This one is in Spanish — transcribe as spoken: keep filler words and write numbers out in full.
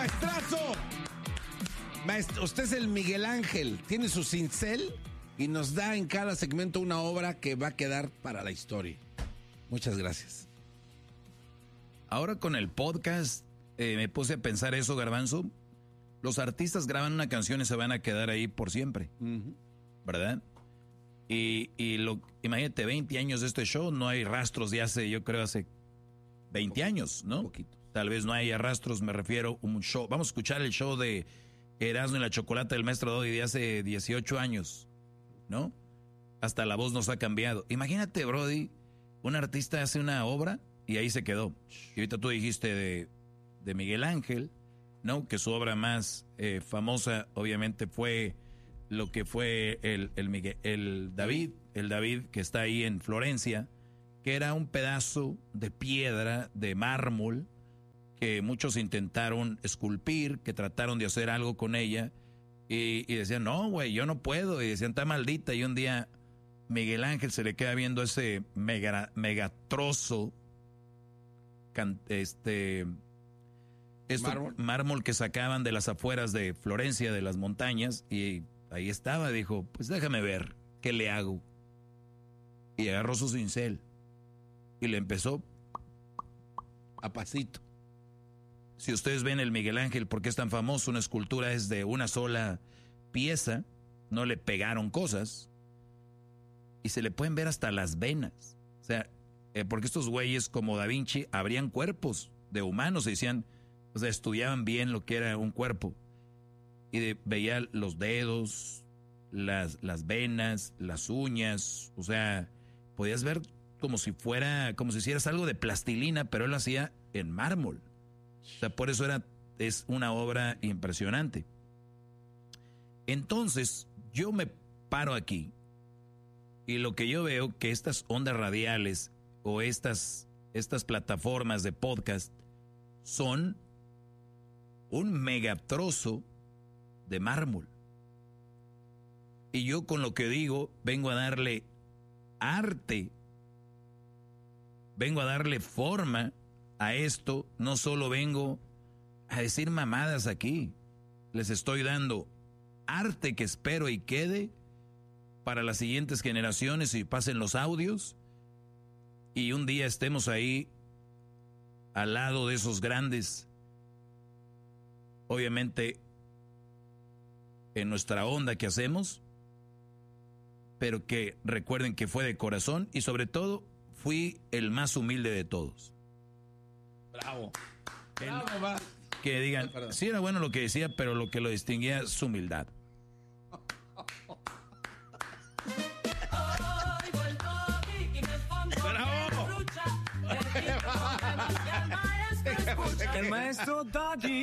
maestrazo! Maestro, usted es el Miguel Ángel, tiene su cincel y nos da en cada segmento una obra que va a quedar para la historia. Muchas gracias. Ahora con el podcast eh, me puse a pensar eso, Garbanzo. Los artistas graban una canción y se van a quedar ahí por siempre, uh-huh. ¿verdad? Y, y lo, imagínate, veinte años de este show, no hay rastros de hace, yo creo, hace veinte años, ¿no? Poquito. Tal vez no haya rastros, me refiero a un show. Vamos a escuchar el show de Erasmo y la Chocolata del Maestro Doggy de hace dieciocho años, ¿no? Hasta la voz nos ha cambiado. Imagínate, Brody, un artista hace una obra y ahí se quedó. Y ahorita tú dijiste de, de Miguel Ángel, ¿no? Que su obra más eh, famosa, obviamente, fue lo que fue el, el, Miguel, el David, el David que está ahí en Florencia, que era un pedazo de piedra, de mármol, que muchos intentaron esculpir, que trataron de hacer algo con ella, y, y decían, no, güey, yo no puedo, y decían, está maldita, y un día Miguel Ángel se le queda viendo ese mega, megatrozo, can, este, esto, mármol. mármol que sacaban de las afueras de Florencia, de las montañas, y ahí estaba, dijo, pues déjame ver, ¿qué le hago? Y agarró su cincel, y le empezó a pasito. Si ustedes ven el Miguel Ángel, ¿por qué es tan famoso? Una escultura es de una sola pieza, no le pegaron cosas, y se le pueden ver hasta las venas. O sea, eh, porque estos güeyes como Da Vinci abrían cuerpos de humanos, y decían, o sea, estudiaban bien lo que era un cuerpo. Y de, veía los dedos, las, las venas, las uñas, o sea, podías ver como si fuera, como si hicieras algo de plastilina, pero él lo hacía en mármol. O sea, por eso era, es una obra impresionante. Entonces, yo me paro aquí y lo que yo veo que estas ondas radiales o estas, estas plataformas de podcast son un megatrozo de mármol. Y yo con lo que digo vengo a darle arte, vengo a darle forma a esto, no solo vengo a decir mamadas aquí, les estoy dando arte que espero y quede para las siguientes generaciones y pasen los audios y un día estemos ahí al lado de esos grandes, obviamente en nuestra onda que hacemos, pero que recuerden que fue de corazón y sobre todo fui el más humilde de todos. Bravo. Bravo, va. Que digan, Ay, sí era bueno lo que decía, pero lo que lo distinguía es su humildad. ¡Bravo! El maestro Doggy.